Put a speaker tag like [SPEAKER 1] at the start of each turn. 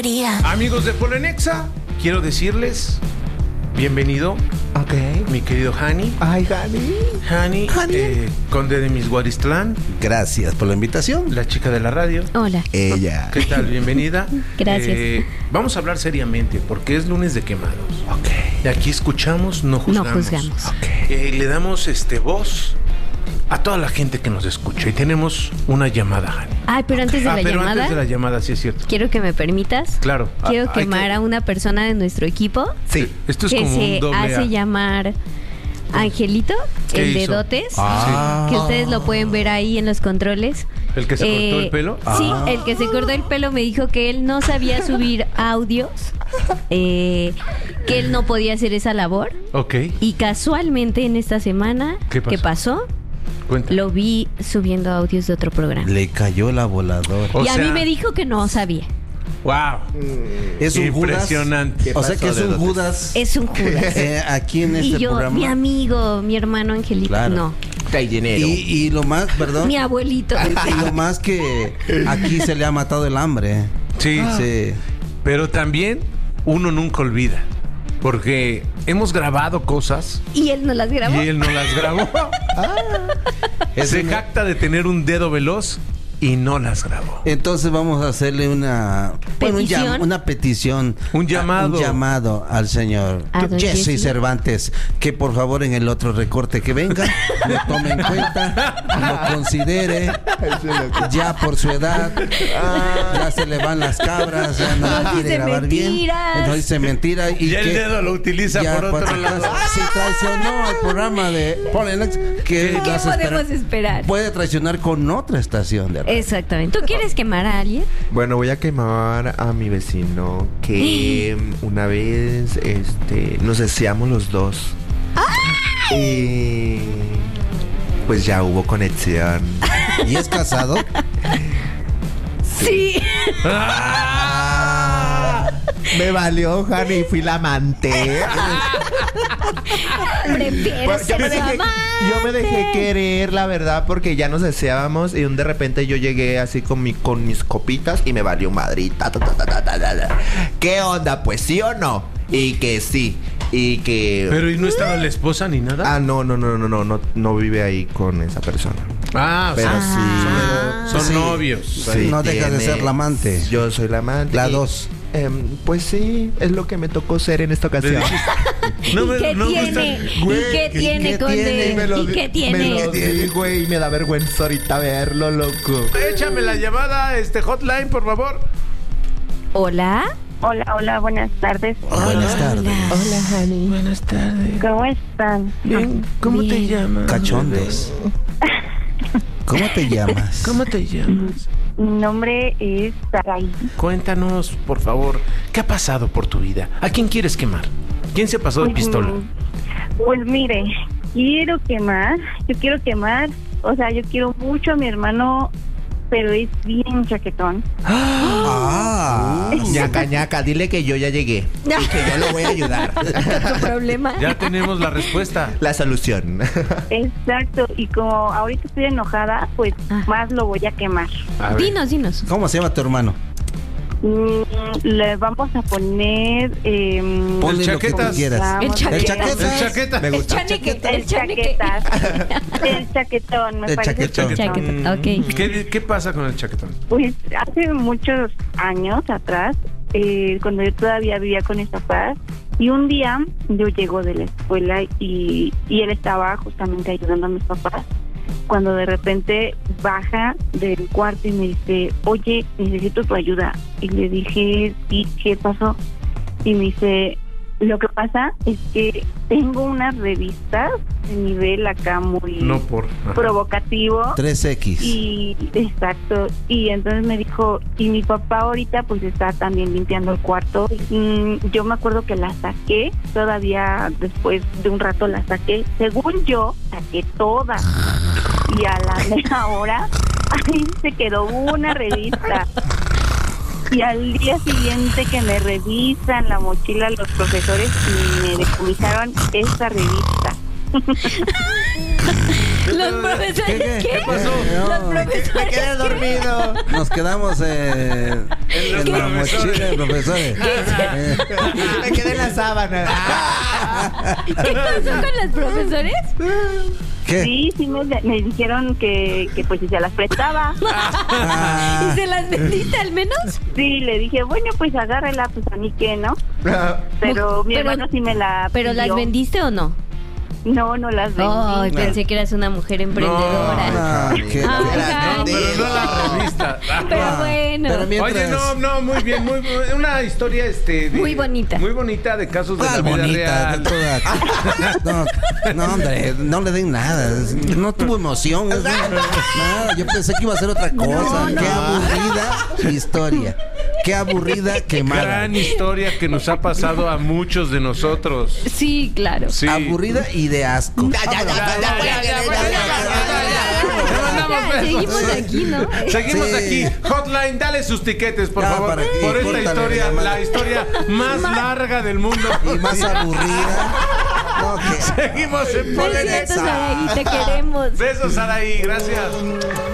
[SPEAKER 1] Amigos de Polenexa, quiero decirles bienvenido.
[SPEAKER 2] Ok.
[SPEAKER 1] Mi querido Hani.
[SPEAKER 2] Ay, Hani.
[SPEAKER 1] Hani, conde de Misguaristlán.
[SPEAKER 3] Gracias por la invitación.
[SPEAKER 1] La chica de la radio.
[SPEAKER 4] Hola.
[SPEAKER 3] Ella.
[SPEAKER 1] ¿Qué tal? Bienvenida.
[SPEAKER 4] Gracias.
[SPEAKER 1] Vamos a hablar seriamente porque es lunes de quemados.
[SPEAKER 3] Ok.
[SPEAKER 1] Y aquí escuchamos, no juzgamos.
[SPEAKER 4] No juzgamos.
[SPEAKER 3] Ok.
[SPEAKER 1] Le damos voz a toda la gente que nos escucha. Y tenemos una llamada, Hani.
[SPEAKER 4] Ay, pero antes de la
[SPEAKER 1] pero
[SPEAKER 4] llamada,
[SPEAKER 1] antes de la llamada, sí es cierto.
[SPEAKER 4] quiero que me permitas.
[SPEAKER 1] Claro.
[SPEAKER 4] Quiero
[SPEAKER 1] Hay
[SPEAKER 4] quemar
[SPEAKER 1] que-
[SPEAKER 4] a una persona de nuestro equipo
[SPEAKER 2] Sí.
[SPEAKER 1] Esto es
[SPEAKER 4] que
[SPEAKER 1] como
[SPEAKER 4] se
[SPEAKER 1] un doble
[SPEAKER 4] hace
[SPEAKER 1] A.
[SPEAKER 4] llamar Angelito,
[SPEAKER 1] ¿Qué
[SPEAKER 4] el de
[SPEAKER 1] hizo?
[SPEAKER 4] dotes,
[SPEAKER 3] Ah.
[SPEAKER 4] que ustedes lo pueden ver ahí en los controles.
[SPEAKER 1] ¿El que se cortó el pelo?
[SPEAKER 4] Sí, el que se cortó el pelo me dijo que él no sabía subir audios, que él no podía hacer esa labor.
[SPEAKER 1] Ok.
[SPEAKER 4] Y casualmente en esta semana,
[SPEAKER 1] ¿Qué pasó?
[SPEAKER 4] ¿qué pasó?
[SPEAKER 1] Cuenta.
[SPEAKER 4] Lo vi subiendo audios de otro programa.
[SPEAKER 3] Le cayó la voladora.
[SPEAKER 1] O
[SPEAKER 4] Y a
[SPEAKER 1] sea-
[SPEAKER 4] mí me dijo que no sabía.
[SPEAKER 1] ¡Wow!
[SPEAKER 3] Es un
[SPEAKER 1] Impresionante.
[SPEAKER 3] Judas. O sea que es un Judas.
[SPEAKER 4] Es un Judas.
[SPEAKER 3] Aquí en
[SPEAKER 4] Y
[SPEAKER 3] este
[SPEAKER 4] yo,
[SPEAKER 3] programa.
[SPEAKER 4] mi amigo, mi hermano Angelito,
[SPEAKER 3] Claro.
[SPEAKER 4] no.
[SPEAKER 2] Hay dinero.
[SPEAKER 3] Y lo más, perdón.
[SPEAKER 4] Mi abuelito.
[SPEAKER 3] Y lo más que aquí se le ha matado el hambre.
[SPEAKER 1] Sí.
[SPEAKER 3] Sí.
[SPEAKER 1] Pero también uno nunca olvida. Porque hemos grabado cosas
[SPEAKER 4] Y él no las grabó.
[SPEAKER 1] y él no las grabó. Se jacta de tener un dedo veloz y no las grabó.
[SPEAKER 3] Entonces vamos a hacerle una
[SPEAKER 4] ¿Petición?
[SPEAKER 3] una petición,
[SPEAKER 1] Un llamado.
[SPEAKER 3] un llamado al señor
[SPEAKER 4] ¿A don
[SPEAKER 3] Jesse
[SPEAKER 4] Jesse?
[SPEAKER 3] Cervantes, que por favor en el otro recorte que venga lo tome en cuenta, lo considere, ya por su edad, ya se le van las cabras, ya no
[SPEAKER 4] No
[SPEAKER 3] quiere
[SPEAKER 4] dice
[SPEAKER 3] grabar bien,
[SPEAKER 4] mentiras.
[SPEAKER 3] entonces dice mentira y
[SPEAKER 1] Ya el
[SPEAKER 3] que
[SPEAKER 1] dedo lo utiliza
[SPEAKER 3] ya
[SPEAKER 1] por otro
[SPEAKER 3] para-
[SPEAKER 1] lado.
[SPEAKER 3] si traicionó al programa de Polenex, que
[SPEAKER 4] ¿Qué
[SPEAKER 3] vas a
[SPEAKER 4] podemos esperar?
[SPEAKER 3] puede traicionar con otra estación de radio.
[SPEAKER 4] Exactamente. ¿Tú quieres quemar a alguien?
[SPEAKER 2] Bueno, voy a quemar a mi vecino que una vez nos deseamos los dos. Y pues ya hubo conexión.
[SPEAKER 3] ¿Y es casado?
[SPEAKER 4] Sí.
[SPEAKER 2] Me valió, Hani, fui la amante.
[SPEAKER 4] Prefieres
[SPEAKER 2] Pues,
[SPEAKER 4] ser su amante.
[SPEAKER 2] yo me dejé querer, la verdad, porque ya nos deseábamos y de repente yo llegué así con mis copitas y me valió madrita. ¿Qué onda? Pues sí o no. Y que sí. Y que
[SPEAKER 1] Pero ¿y no estaba la esposa ni nada?
[SPEAKER 2] no vive ahí con esa persona.
[SPEAKER 1] Ah,
[SPEAKER 2] Pero
[SPEAKER 1] son
[SPEAKER 3] Sí.
[SPEAKER 1] novios.
[SPEAKER 2] Sí,
[SPEAKER 3] No deja de
[SPEAKER 2] tiene-
[SPEAKER 3] ser la amante.
[SPEAKER 2] Yo soy la amante.
[SPEAKER 3] La
[SPEAKER 2] Y,
[SPEAKER 3] dos.
[SPEAKER 2] pues sí, es lo que me tocó ser en esta ocasión.
[SPEAKER 1] No
[SPEAKER 4] ¿Y
[SPEAKER 1] me,
[SPEAKER 4] qué
[SPEAKER 1] no me
[SPEAKER 4] tiene?
[SPEAKER 1] gusta-
[SPEAKER 4] ¿Y qué tiene,
[SPEAKER 3] qué
[SPEAKER 4] Conde?
[SPEAKER 3] tiene?
[SPEAKER 4] ¿Y qué
[SPEAKER 2] Me
[SPEAKER 4] tiene?
[SPEAKER 2] lo di, güey, me da vergüenza ahorita verlo, loco.
[SPEAKER 1] Échame la llamada, hotline, por favor.
[SPEAKER 4] Hola.
[SPEAKER 5] Hola, buenas tardes.
[SPEAKER 3] Buenas tardes.
[SPEAKER 2] Hola, Hani.
[SPEAKER 1] Buenas tardes.
[SPEAKER 5] ¿Cómo están?
[SPEAKER 1] Bien, ¿cómo te
[SPEAKER 4] Bien.
[SPEAKER 1] llamas?
[SPEAKER 3] Cachondos. ¿Cómo te llamas?
[SPEAKER 1] ¿Cómo te llamas?
[SPEAKER 5] Mi nombre es Saray.
[SPEAKER 1] Cuéntanos, por favor, ¿qué ha pasado por tu vida? ¿A quién quieres quemar? ¿Quién se pasó de pistola?
[SPEAKER 5] Pues mire, yo quiero quemar, o sea, yo quiero mucho a mi hermano, pero es bien chaquetón.
[SPEAKER 3] Ah.
[SPEAKER 2] Ñaca, ñaca, dile que yo ya llegué. Y que yo lo voy a ayudar.
[SPEAKER 4] ¿Tu problema?
[SPEAKER 1] Ya tenemos la respuesta.
[SPEAKER 2] La solución.
[SPEAKER 5] Exacto, y como ahorita estoy enojada, pues
[SPEAKER 4] Ah.
[SPEAKER 5] más lo voy a quemar.
[SPEAKER 1] A ver.
[SPEAKER 4] Dinos.
[SPEAKER 3] ¿Cómo se llama tu hermano?
[SPEAKER 5] Le vamos a poner...
[SPEAKER 3] Ponle lo que tú
[SPEAKER 1] chaquetas.
[SPEAKER 3] quieras.
[SPEAKER 4] El chaquetas.
[SPEAKER 1] El chaqueta.
[SPEAKER 2] Me gusta.
[SPEAKER 5] el
[SPEAKER 4] chaquetas.
[SPEAKER 5] chaquetón, me
[SPEAKER 3] El
[SPEAKER 5] parece
[SPEAKER 3] chaquetón.
[SPEAKER 4] Chaquetón, ok.
[SPEAKER 1] ¿Qué pasa con el chaquetón?
[SPEAKER 5] Pues hace muchos años atrás, cuando yo todavía vivía con mis papás, y un día yo llego de la escuela y él estaba justamente ayudando a mis papás, cuando de repente baja del cuarto y me dice, oye, necesito tu ayuda. Y le dije, sí, ¿qué pasó? Y me dice, lo que pasa es que tengo unas revistas de nivel acá muy
[SPEAKER 1] No por... ajá.
[SPEAKER 5] provocativo.
[SPEAKER 3] 3X.
[SPEAKER 5] Y exacto, y entonces me dijo, y mi papá ahorita pues está también limpiando el cuarto. Yo me acuerdo que la saqué, todavía después de un rato la saqué, según yo, saqué toda. Y a la media hora, ahí se quedó una revista. Y al día siguiente que me revisan la mochila los profesores y me decomisaron esa revista.
[SPEAKER 4] Los profesores, ¿qué?
[SPEAKER 1] pasó?
[SPEAKER 4] Los profesores.
[SPEAKER 2] Me quedé dormido.
[SPEAKER 3] Nos quedamos en la
[SPEAKER 1] profesores.
[SPEAKER 3] mochila de profesores.
[SPEAKER 2] Me quedé en la sábana.
[SPEAKER 4] ¿Qué pasó con los profesores?
[SPEAKER 3] ¿Qué?
[SPEAKER 5] Sí, me dijeron que pues si se las prestaba.
[SPEAKER 4] ¿Y se las vendiste al menos?
[SPEAKER 5] Sí, le dije, bueno, pues agárrela, pues a mí qué, ¿no? Pero mi hermano sí me la
[SPEAKER 4] ¿Pero las
[SPEAKER 5] pidió.
[SPEAKER 4] vendiste o no?
[SPEAKER 5] No, no las vendí.
[SPEAKER 4] Ay, pensé que eras una mujer emprendedora.
[SPEAKER 3] Ah, qué-
[SPEAKER 4] Ay,
[SPEAKER 1] No, pero no la revista.
[SPEAKER 4] Pero bueno.
[SPEAKER 3] Pero mientras...
[SPEAKER 1] Oye, no, muy bien, una historia
[SPEAKER 4] Muy bonita.
[SPEAKER 1] Muy bonita de casos de la
[SPEAKER 3] ¿Cuál
[SPEAKER 1] vida
[SPEAKER 3] bonita?
[SPEAKER 1] real.
[SPEAKER 3] No, hombre, no le den nada. No tuvo emoción. Nada, yo pensé que iba a ser otra cosa. Qué aburrida historia. Qué aburrida quemada.
[SPEAKER 1] Gran historia que nos ha pasado a muchos de nosotros.
[SPEAKER 4] Sí, claro.
[SPEAKER 1] Sí.
[SPEAKER 3] Aburrida y de asco.
[SPEAKER 1] Le mandamos
[SPEAKER 4] Ya,
[SPEAKER 1] besos.
[SPEAKER 4] seguimos aquí, ¿no?
[SPEAKER 1] Seguimos
[SPEAKER 3] Sí.
[SPEAKER 1] aquí. Hotline, dale sus tiquetes, por
[SPEAKER 3] Ya,
[SPEAKER 1] favor.
[SPEAKER 3] para que
[SPEAKER 1] Por esta
[SPEAKER 3] córtale
[SPEAKER 1] historia,
[SPEAKER 3] la mano.
[SPEAKER 1] la historia más larga del mundo.
[SPEAKER 3] Y más aburrida. No, que...
[SPEAKER 1] Seguimos en
[SPEAKER 4] No es
[SPEAKER 1] Poder
[SPEAKER 4] cierto,
[SPEAKER 1] Exa.
[SPEAKER 4] Saraí, te queremos.
[SPEAKER 1] Besos, Saraí. Gracias.